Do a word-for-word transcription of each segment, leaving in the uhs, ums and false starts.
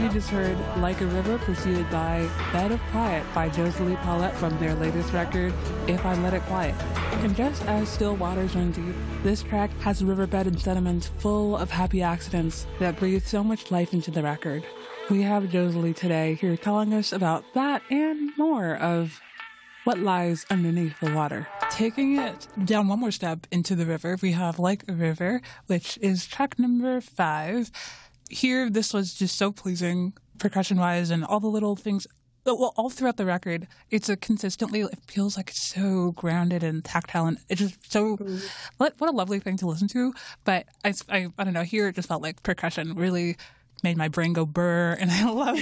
You just heard Like a River, preceded by Bed of Quiet by Joselie Paulette from their latest record, If I Let It Quiet. And just as still waters run deep, this track has a riverbed and sediment full of happy accidents that breathe so much life into the record. We have Joselie today here telling us about that and more of what lies underneath the water. Taking it down one more step into the river, we have Like a River, which is track number five. Here, this was just so pleasing, percussion-wise, and all the little things. Well, all throughout the record, it's a consistently, it feels like it's so grounded and tactile, and it's just so, what, what a lovely thing to listen to. But I, I, I don't know, here it just felt like percussion really made my brain go burr, and I love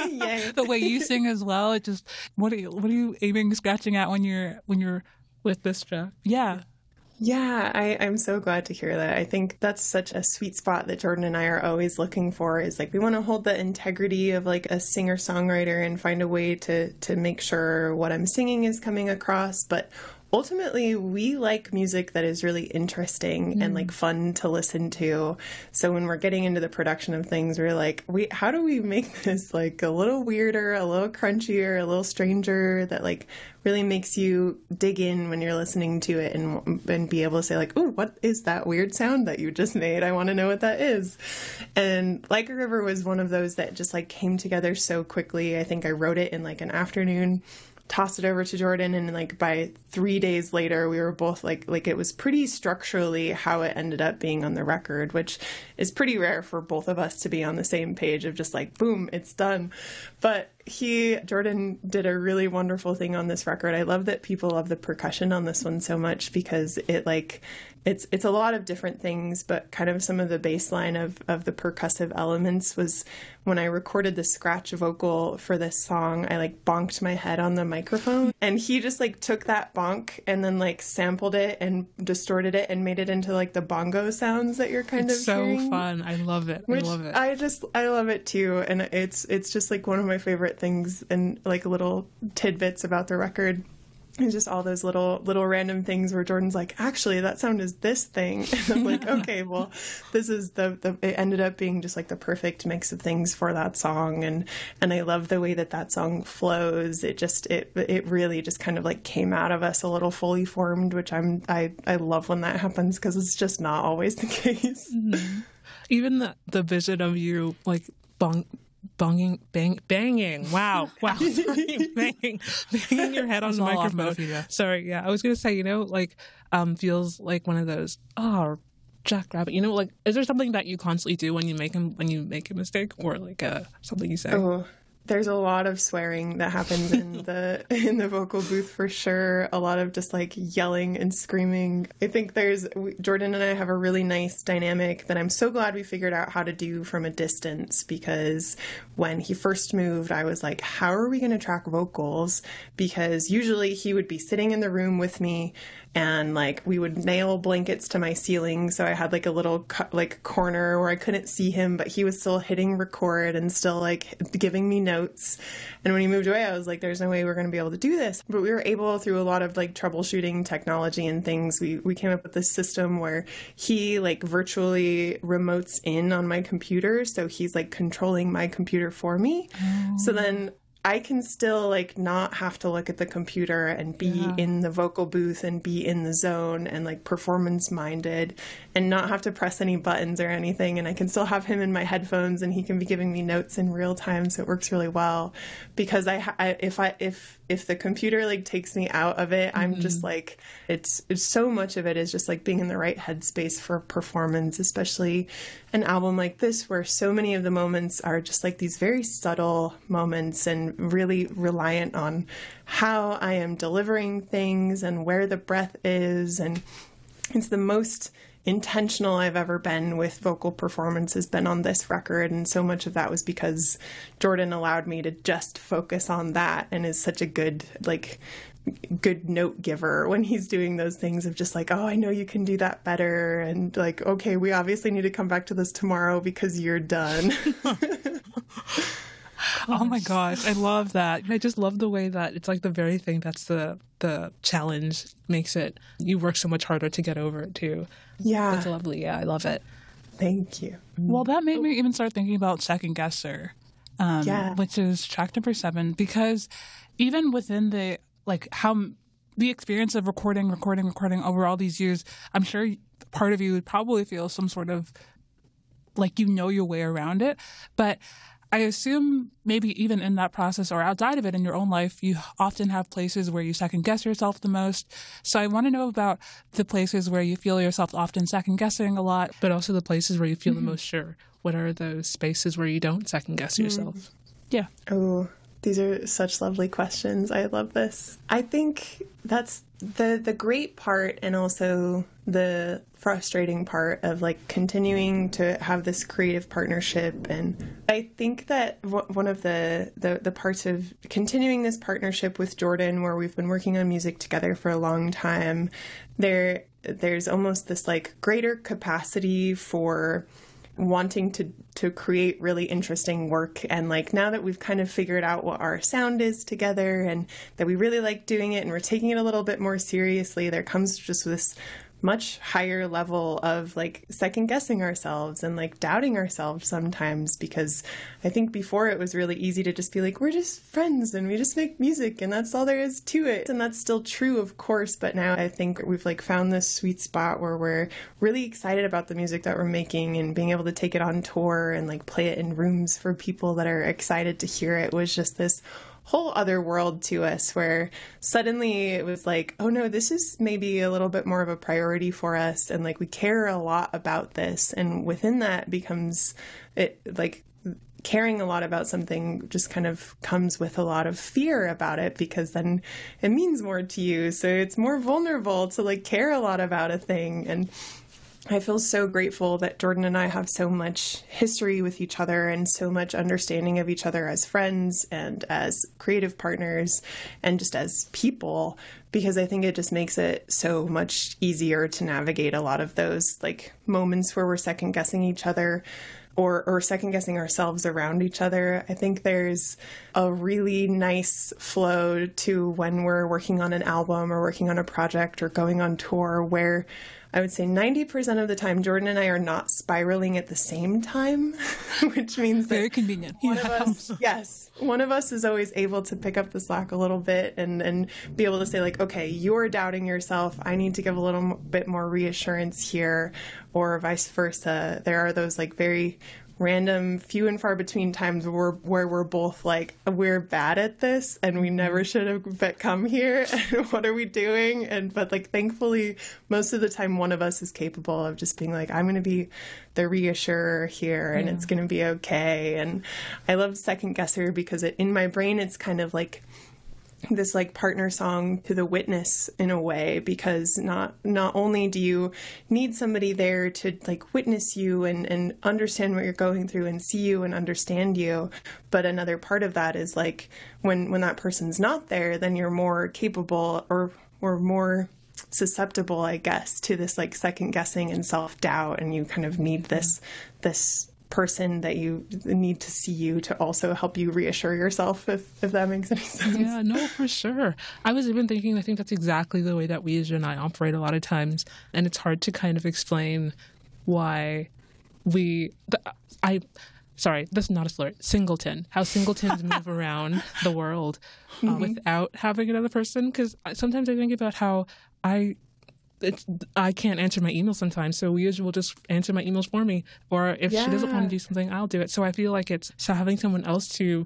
the way you sing as well. It just, what are you, what are you aiming, scratching at when you're when you're with this track? Yeah. Yeah, I, I'm so glad to hear that. I think that's such a sweet spot that Jordan and I are always looking for, is like we want to hold the integrity of like a singer-songwriter and find a way to to make sure what I'm singing is coming across, but ultimately, we like music that is really interesting mm. and like fun to listen to. So when we're getting into the production of things, we're like, we how do we make this like a little weirder, a little crunchier, a little stranger, that like really makes you dig in when you're listening to it and and be able to say like, oh, what is that weird sound that you just made? I want to know what that is. And Like a River was one of those that just like came together so quickly. I think I wrote it in like an afternoon, tossed it over to Jordan, and like by three days later we were both like like it was pretty structurally how it ended up being on the record, which is pretty rare for both of us to be on the same page of just like boom, it's done. But he Jordan did a really wonderful thing on this record. I love that people love the percussion on this one so much, because it like it's it's a lot of different things, but kind of some of the baseline of of the percussive elements was when I recorded the scratch vocal for this song, I like bonked my head on the microphone, and he just like took that bonk and then like sampled it and distorted it and made it into like the bongo sounds that you're kind it's of so hearing. Fun. I love it. Which I love it. I just I love it too, and it's it's just like one of my favorite things, and like little tidbits about the record. And just all those little little random things where Jordan's like, actually, that sound is this thing. And I'm like, okay, well, this is the, the, it ended up being just like the perfect mix of things for that song. And, and I love the way that that song flows. It just, it, it really just kind of like came out of us a little fully formed, which I'm, I, I love when that happens, because it's just not always the case. Mm-hmm. Even the, the vision of you, like, bong, Banging, bang, banging. Wow, wow. Sorry, banging, banging your head on the microphone. Sorry, yeah. I was gonna say, you know, like, um, feels like one of those. Oh, Jackrabbit. You know, like, is there something that you constantly do when you make a, when you make a mistake, or like uh, something you say? Oh. There's a lot of swearing that happens in the in the vocal booth for sure. A lot of just like yelling and screaming. I think there's Jordan and I have a really nice dynamic that I'm so glad we figured out how to do from a distance, because when he first moved, I was like, how are we going to track vocals? Because usually he would be sitting in the room with me, and like we would nail blankets to my ceiling, so I had like a little like corner where I couldn't see him, but he was still hitting record and still like giving me notes. And when he moved away, I was like, there's no way we're going to be able to do this. But we were able, through a lot of like troubleshooting technology and things, we we came up with this system where he like virtually remotes in on my computer, so he's like controlling my computer for me. Oh. So then I can still like not have to look at the computer and be yeah. in the vocal booth and be in the zone and like performance minded and not have to press any buttons or anything. And I can still have him in my headphones and he can be giving me notes in real time. So it works really well, because I, I if I, if, if the computer like takes me out of it, mm-hmm. I'm just like, it's, it's so much of it is just like being in the right headspace for performance, especially an album like this, where so many of the moments are just like these very subtle moments and really reliant on how I am delivering things and where the breath is. And it's the most intentional I've ever been with vocal performance has been on this record. And so much of that was because Jordan allowed me to just focus on that, and is such a good, like, good note giver when he's doing those things of just like, oh, I know you can do that better. And like, okay, we obviously need to come back to this tomorrow because you're done. Oh my gosh, I love that. I just love the way that it's like the very thing that's the the challenge makes it, you work so much harder to get over it too. Yeah. That's lovely. Yeah, I love it. Thank you. Well, that made me even start thinking about Second Guesser. um, yeah. which is track number seven, because even within the, like, how the experience of recording, recording, recording over all these years, I'm sure part of you would probably feel some sort of, like, you know your way around it. But I assume maybe even in that process or outside of it in your own life, you often have places where you second guess yourself the most. So I want to know about the places where you feel yourself often second guessing a lot, but also the places where you feel mm-hmm. the most sure. What are those spaces where you don't second guess yourself? Mm. Yeah. Oh, these are such lovely questions. I love this. I think that's the the great part and also the frustrating part of like continuing to have this creative partnership. And I think that w- one of the, the the parts of continuing this partnership with Jordan, where we've been working on music together for a long time, there there's almost this like greater capacity for wanting to to create really interesting work. And like now that we've kind of figured out what our sound is together and that we really like doing it and we're taking it a little bit more seriously, there comes just this much higher level of like second guessing ourselves and like doubting ourselves sometimes, because I think before it was really easy to just be like, we're just friends and we just make music and that's all there is to it. And that's still true, of course. But now I think we've like found this sweet spot where we're really excited about the music that we're making, and being able to take it on tour and like play it in rooms for people that are excited to hear it was just this whole other world to us, where suddenly it was like, oh no, this is maybe a little bit more of a priority for us, and like we care a lot about this. And within that becomes it like caring a lot about something just kind of comes with a lot of fear about it, because then it means more to you, so it's more vulnerable to like care a lot about a thing. And I feel so grateful that Jordan and I have so much history with each other and so much understanding of each other as friends and as creative partners and just as people, because I think it just makes it so much easier to navigate a lot of those like moments where we're second guessing each other or, or second guessing ourselves around each other. I think there's a really nice flow to when we're working on an album or working on a project or going on tour, where I would say ninety percent of the time, Jordan and I are not spiraling at the same time, which means that very convenient. One yeah. of us, yes, one of us is always able to pick up the slack a little bit and, and be able to say like, okay, you're doubting yourself. I need to give a little bit more reassurance here, or vice versa. There are those like very random, few and far between times where we're, where we're both like, we're bad at this and we never should have come here. And what are we doing? And but like, thankfully, most of the time, one of us is capable of just being like, I'm going to be the reassurer here, and yeah. it's going to be okay. And I love Second Guesser because it, in my brain, it's kind of like this like partner song to the witness in a way, because not not only do you need somebody there to like witness you and, and understand what you're going through and see you and understand you, but another part of that is like when when that person's not there, then you're more capable or or more susceptible, I guess, to this like second guessing and self-doubt, and you kind of need this this person that you need to see you to also help you reassure yourself, if if that makes any sense. Yeah, no, for sure. I was even thinking, I think that's exactly the way that Weijia and I operate a lot of times, and it's hard to kind of explain why we, the, I, sorry, that's not a slur, singleton, how singletons move around the world uh, mm-hmm. without having another person, because sometimes I think about how I It's, I can't answer my emails sometimes, so Weijia will just answer my emails for me. Or if yeah. she doesn't want to do something, I'll do it. So I feel like it's so having someone else to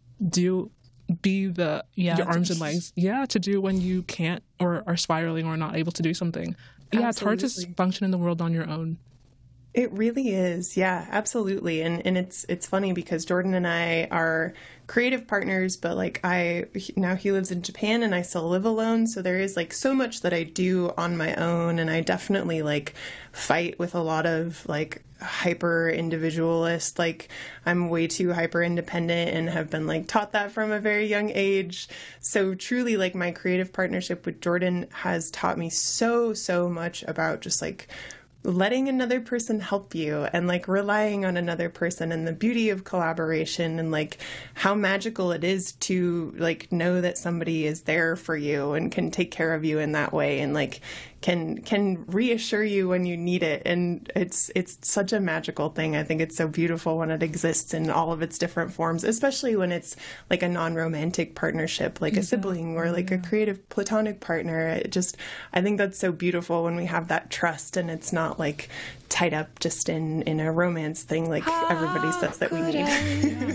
do, be the yeah, your arms and legs, yeah, to do when you can't or are spiraling or not able to do something. Absolutely. Yeah, it's hard to function in the world on your own. It really is. Yeah, absolutely. And and it's it's funny because Jordan and I are creative partners, but like I now he lives in Japan and I still live alone. So there is like so much that I do on my own, and I definitely like fight with a lot of like hyper individualist. Like I'm way too hyper independent and have been like taught that from a very young age. So truly like my creative partnership with Jordan has taught me so, so much about just like letting another person help you and like relying on another person and the beauty of collaboration and like how magical it is to like know that somebody is there for you and can take care of you in that way and like can can reassure you when you need it. And it's it's such a magical thing. I think it's so beautiful when it exists in all of its different forms, especially when it's like a non-romantic partnership, like a sibling or like a creative platonic partner. It just, I think that's so beautiful when we have that trust and it's not like tied up just in, in a romance thing like everybody says that we need.